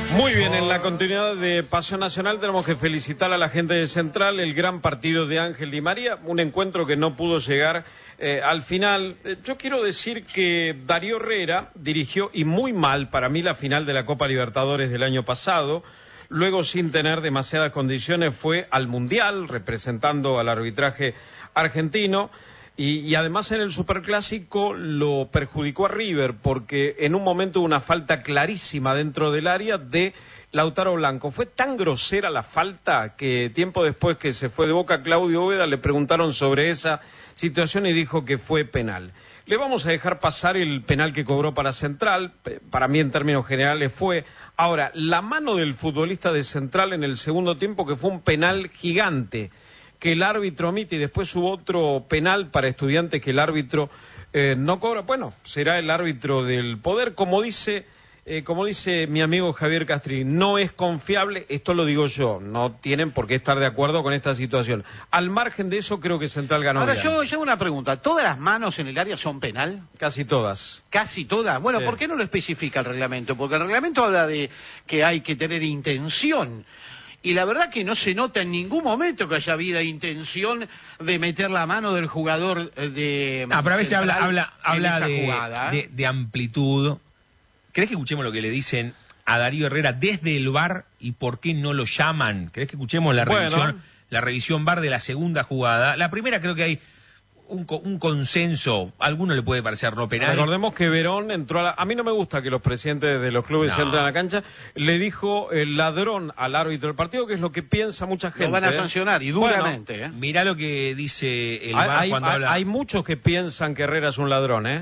Muy bien, en la continuidad de Pasión Nacional tenemos que felicitar a la gente de Central, el gran partido de Ángel Di María, un encuentro que no pudo llegar al final. Yo quiero decir que Darío Herrera dirigió, y muy mal para mí, la final de la Copa Libertadores del año pasado. Luego, sin tener demasiadas condiciones, fue al Mundial, representando al arbitraje argentino. Y además en el Superclásico lo perjudicó a River porque en un momento hubo una falta clarísima dentro del área de Lautaro Blanco. Fue tan grosera la falta que tiempo después que se fue de Boca, Claudio Úbeda le preguntaron sobre esa situación y dijo que fue penal. Le vamos a dejar pasar el penal que cobró para Central, para mí en términos generales fue. Ahora, la mano del futbolista de Central en el segundo tiempo, que fue un penal gigante, que el árbitro omite, y después hubo otro penal para Estudiantes que el árbitro no cobra. Bueno, será el árbitro del poder, como dice mi amigo Javier Castri, no es confiable, esto lo digo yo, no tienen por qué estar de acuerdo con esta situación. Al margen de eso, creo que Central ganó. Ahora bien. yo hago una pregunta, ¿todas las manos en el área son penal? Casi todas. ¿Casi todas? Bueno, Sí. ¿por qué no lo especifica el reglamento? Porque el reglamento habla de que hay que tener intención. Y la verdad que no se nota en ningún momento que haya habido intención de meter la mano del jugador de... No, pero a veces habla jugada, de amplitud. ¿Crees que escuchemos lo que le dicen a Darío Herrera desde el VAR y por qué no lo llaman? ¿Crees que escuchemos la revisión VAR de la segunda jugada? La primera creo que hay un consenso, a alguno le puede parecer no penal. Recordemos que Verón entró a mí no me gusta que los presidentes de los clubes entren a la cancha, le dijo el ladrón al árbitro del partido, que es lo que piensa mucha gente. Lo van a sancionar, y duramente. Bueno, mirá lo que dice el VAR cuando habla. Hay muchos que piensan que Herrera es un ladrón, ¿eh?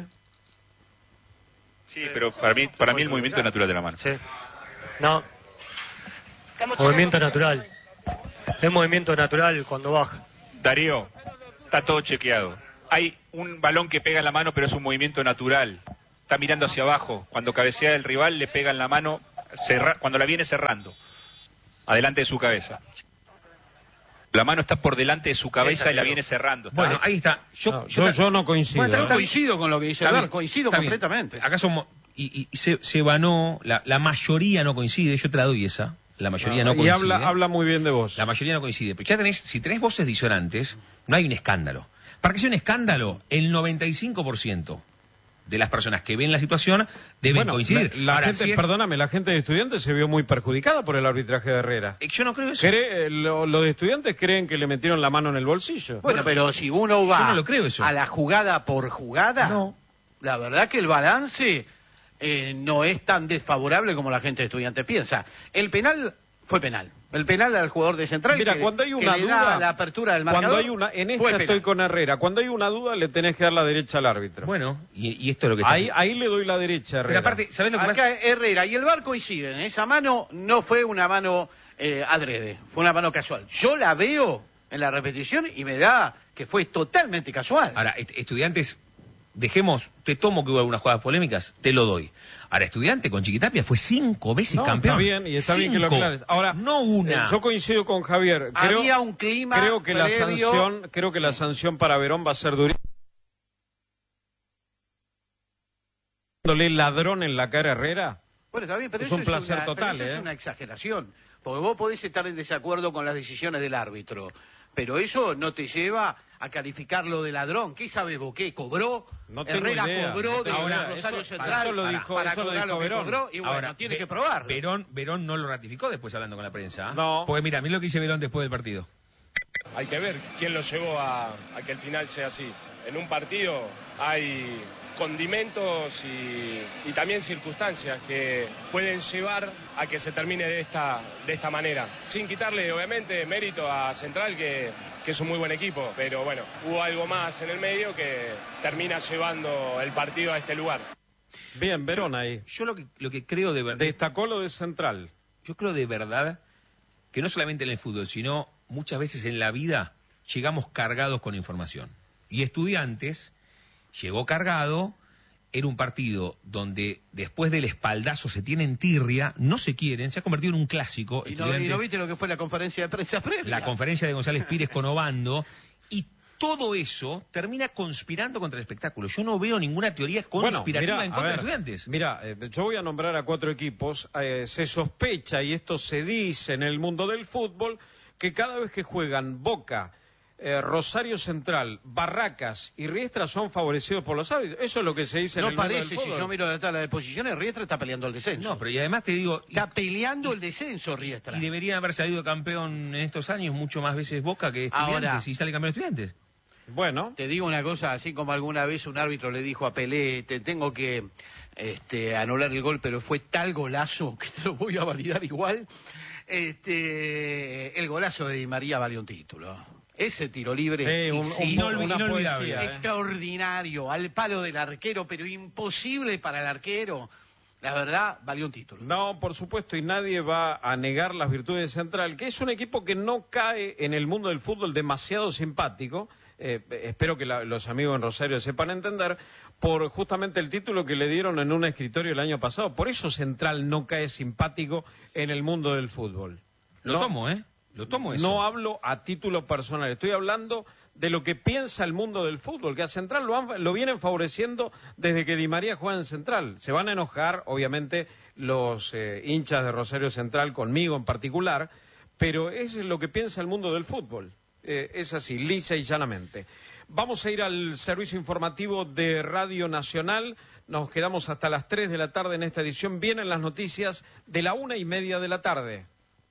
Sí, pero para mí el movimiento es natural de la mano. Sí. No. Movimiento natural. Es movimiento natural cuando baja. Darío, está todo chequeado. Hay un balón que pega en la mano, pero es un movimiento natural. Está mirando hacia abajo. Cuando cabecea el rival, le pega en la mano, cuando la viene cerrando, adelante de su cabeza. La mano está por delante de su cabeza y la viene cerrando. Bueno, ahí está. Yo no coincido. Bueno, coincido con lo que dice el VAR, coincido completamente. Acá somos... Y se vanó, la mayoría no coincide, yo te la doy esa. La mayoría no coincide. Y habla muy bien de vos. La mayoría no coincide. Pero ya si tenés voces disonantes, no hay un escándalo. Para que sea un escándalo, el 95% de las personas que ven la situación deben coincidir. La gente de Estudiantes se vio muy perjudicada por el arbitraje de Herrera. Yo no creo eso. Los de Estudiantes creen que le metieron la mano en el bolsillo. Bueno, pero si uno va yo no lo creo eso. a la jugada por jugada, la verdad que el balance no es tan desfavorable como la gente de Estudiantes piensa. El penal fue penal. El penal al jugador de Central. Mira, cuando hay una duda, la apertura del marcador, en esta estoy con Herrera. Cuando hay una duda, le tenés que dar la derecha al árbitro. Bueno, y esto es lo que ahí le doy la derecha a Herrera. Pero aparte, ¿sabés lo que pasa? Herrera y el VAR coinciden. Esa mano no fue una mano adrede, fue una mano casual. Yo la veo en la repetición y me da que fue totalmente casual. Ahora, Estudiantes, te tomo que hubo algunas jugadas polémicas, te lo doy. Ahora, Estudiante con Chiquitapia fue 5 veces campeón. Está bien, y está bien que lo aclares. Ahora, no una. Yo coincido con Javier. Había un clima creo que la sanción para Verón va a ser durísima. Dándole ladrón en la cara a Herrera. Bueno, está bien, pero es eso un placer total, es una exageración. Porque vos podés estar en desacuerdo con las decisiones del árbitro, pero eso no te lleva a calificarlo de ladrón. ¿Qué sabes vos? ¿Qué? ¿Cobró? No tengo Herrera idea. cobró de Ahora, Rosario eso Central lo dijo Verón. Cobró, y bueno, ahora, tiene que probar. Verón no lo ratificó después hablando con la prensa. No. Porque mira lo que dice Verón después del partido. Hay que ver quién lo llevó a que el final sea así. En un partido hay condimentos y también circunstancias que pueden llevar a que se termine de esta manera. Sin quitarle, obviamente, mérito a Central, que es un muy buen equipo, pero bueno, hubo algo más en el medio que termina llevando el partido a este lugar. Bien, Verón ahí. Yo lo que creo de verdad... Destacó lo de Central. Yo creo de verdad que no solamente en el fútbol, sino muchas veces en la vida llegamos cargados con información. Y Estudiantes llegó cargado, era un partido donde después del espaldazo se tienen tirria, no se quieren, se ha convertido en un clásico. ¿Y no viste lo que fue la conferencia de prensa previa? La conferencia de González Pires con Obando, y todo eso termina conspirando contra el espectáculo. Yo no veo ninguna teoría conspirativa en contra de Estudiantes. Mira, yo voy a nombrar a 4 equipos. Se sospecha, y esto se dice en el mundo del fútbol, que cada vez que juegan Boca, Rosario Central, Barracas y Riestra son favorecidos por los árbitros. Eso es lo que se dice en el mundo del fútbol. No parece, si yo miro la tabla de posiciones, Riestra está peleando el descenso. No, pero y además te digo... Está peleando el descenso, Riestra. Y debería haber salido campeón en estos años mucho más veces Boca que Estudiantes. Ahora, y sale campeón Estudiantes. Bueno, te digo una cosa, así como alguna vez un árbitro le dijo a Pelé, te tengo que anular el gol, pero fue tal golazo que te lo voy a validar igual. El golazo de Di María valió un título. Ese tiro libre inolvidable, extraordinario, al palo del arquero, pero imposible para el arquero. La verdad, valió un título. No, por supuesto, y nadie va a negar las virtudes de Central, que es un equipo que no cae en el mundo del fútbol demasiado simpático. Espero que los amigos en Rosario sepan entender, por justamente el título que le dieron en un escritorio el año pasado. Por eso Central no cae simpático en el mundo del fútbol. Lo tomo eso. No hablo a título personal, estoy hablando de lo que piensa el mundo del fútbol, que a Central lo vienen favoreciendo desde que Di María juega en Central. Se van a enojar, obviamente, los hinchas de Rosario Central, conmigo en particular, pero es lo que piensa el mundo del fútbol. Es así, lisa y llanamente. Vamos a ir al servicio informativo de Radio Nacional. Nos quedamos hasta las 3 de la tarde en esta edición. Vienen las noticias de la 1:30 de la tarde.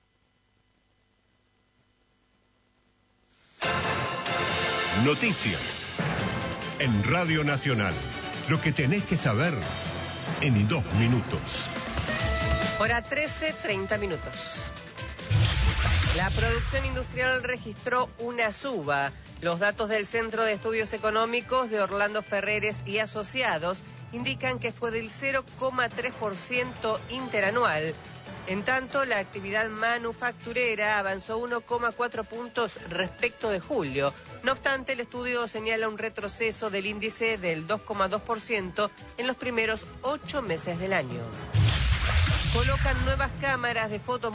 Noticias en Radio Nacional. Lo que tenés que saber en 2 minutos. Hora 13:30 minutos. La producción industrial registró una suba. Los datos del Centro de Estudios Económicos de Orlando Ferreres y Asociados indican que fue del 0,3% interanual. En tanto, la actividad manufacturera avanzó 1,4 puntos respecto de julio. No obstante, el estudio señala un retroceso del índice del 2,2% en los primeros 8 meses del año. Colocan nuevas cámaras de fotos